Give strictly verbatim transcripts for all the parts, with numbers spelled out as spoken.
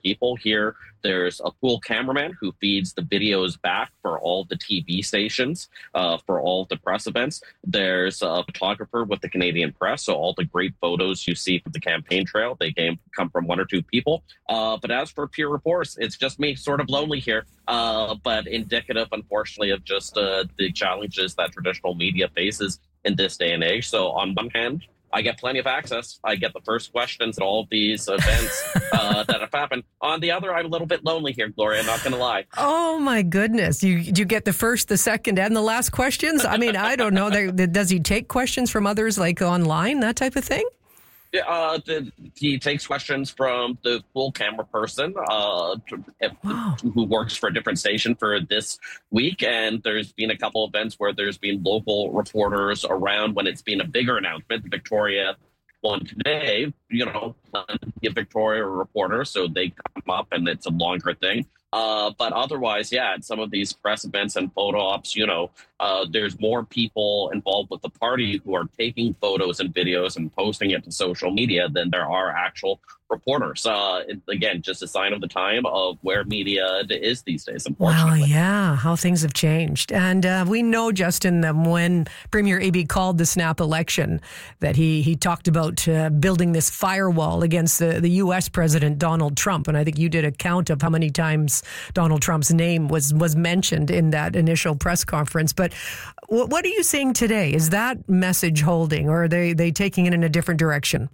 people here. There's a pool cameraman who feeds the videos back for all the T V stations, uh, for all the press events. There's a photographer with the Canadian Press, so all the great photos you see from the campaign trail, they came, come from one or two people. Uh, but as for peer reports, it's just me, sort of lonely here, uh, but indicative, unfortunately, of just uh, the challenges that traditional media faces in this day and age. So on one hand, I get plenty of access. I get the first questions at all of these events uh, that have happened. On the other, I'm a little bit lonely here, Gloria, not going to lie. Oh, my goodness. You you get the first, the second, and the last questions? I mean, I don't know. Does he take questions from others, like online, that type of thing? Yeah, uh, the, he takes questions from the full camera person uh, wow. who works for a different station for this week. And there's been a couple events where there's been local reporters around when it's been a bigger announcement. Victoria one today, you know, give Victoria a reporter, so they come up and it's a longer thing. Uh, but otherwise, yeah, at some of these press events and photo ops, you know, uh, there's more people involved with the party who are taking photos and videos and posting it to social media than there are actual reporters. Uh, it, again, just a sign of the time of where media is these days, unfortunately. Wow, yeah, how things have changed. And uh, we know, Justin, that when Premier Eby called the snap election, that he he talked about uh, building this firewall against the, the U S President Donald Trump. And I think you did a count of how many times Donald Trump's name was, was mentioned in that initial press conference. But w- what are you seeing today? Is that message holding, or are they, they taking it in a different direction?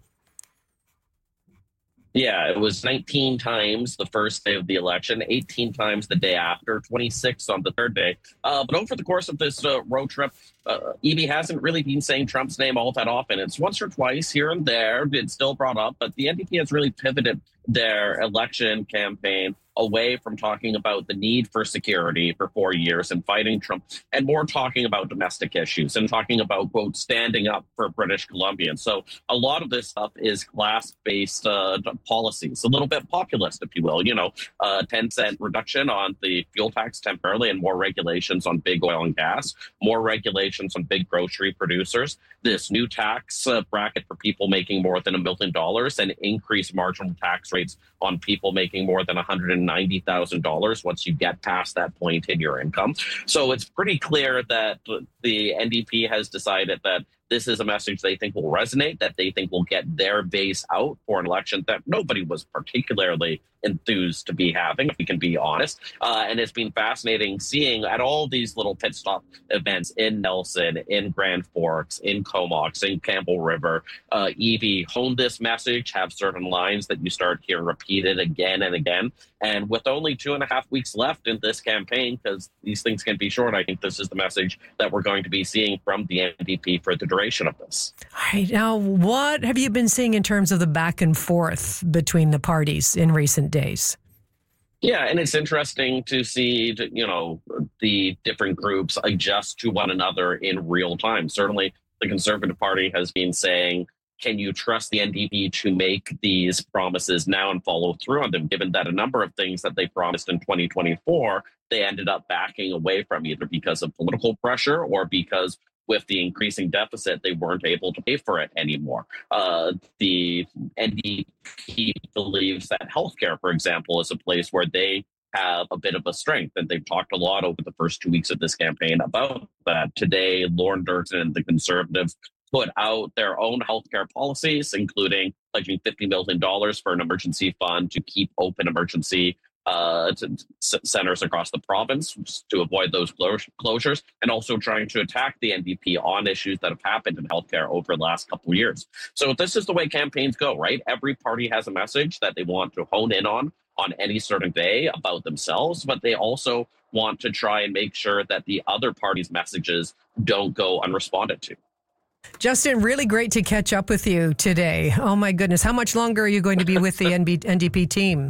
Yeah, it was nineteen times the first day of the election, eighteen times the day after, twenty-six on the third day. Uh, but over the course of this uh, road trip, uh, Eby hasn't really been saying Trump's name all that often. It's once or twice here and there. It's still brought up, but the N D P has really pivoted their election campaign away from talking about the need for security for four years and fighting Trump, and more talking about domestic issues and talking about, quote, standing up for British Columbians. So a lot of this stuff is class-based uh, policies, a little bit populist, if you will, you know, uh, ten cent reduction on the fuel tax temporarily and more regulations on big oil and gas, more regulations on big grocery producers, this new tax uh, bracket for people making more than a million dollars, and increased marginal tax rates on people making more than one hundred ninety thousand dollars once you get past that point in your income. So it's pretty clear that the N D P has decided that this is a message they think will resonate, that they think will get their base out for an election that nobody was particularly enthused to be having, if we can be honest. Uh, and it's been fascinating seeing at all these little pit stop events in Nelson, in Grand Forks, in Comox, in Campbell River, uh, Eby hone this message, have certain lines that you start hearing repeated again and again. And with only two and a half weeks left in this campaign, because these things can be short, I think this is the message that we're going to be seeing from the N D P for the duration of this. All right. Now, what have you been seeing in terms of the back and forth between the parties in recent days? Yeah, and it's interesting to see, you know, the different groups adjust to one another in real time. Certainly, the Conservative Party has been saying, can you trust the N D P to make these promises now and follow through on them, given that a number of things that they promised in twenty twenty-four, they ended up backing away from, either because of political pressure or because with the increasing deficit, they weren't able to pay for it anymore. Uh, the N D P believes that healthcare, for example, is a place where they have a bit of a strength. And they've talked a lot over the first two weeks of this campaign about that. Today, Lorne Durton and the Conservatives put out their own healthcare policies, including pledging fifty million dollars for an emergency fund to keep open emergency uh, to, to centers across the province to avoid those closures, and also trying to attack the N D P on issues that have happened in healthcare over the last couple of years. So this is the way campaigns go, right? Every party has a message that they want to hone in on on any certain day about themselves, but they also want to try and make sure that the other party's messages don't go unresponded to. Justin, really great to catch up with you today. Oh, my goodness. How much longer are you going to be with the N D P team?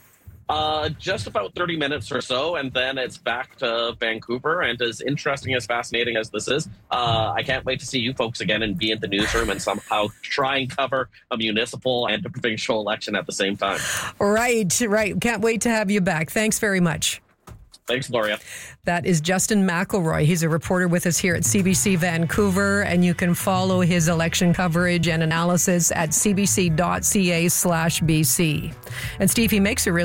Uh, just about thirty minutes or so, and then it's back to Vancouver. And as interesting, as fascinating as this is, uh, I can't wait to see you folks again and be in the newsroom and somehow try and cover a municipal and a provincial election at the same time. Right, right. Can't wait to have you back. Thanks very much. Thanks, Gloria. That is Justin McElroy. He's a reporter with us here at C B C Vancouver, and you can follow his election coverage and analysis at cbc.ca slash BC. And Steve, he makes a really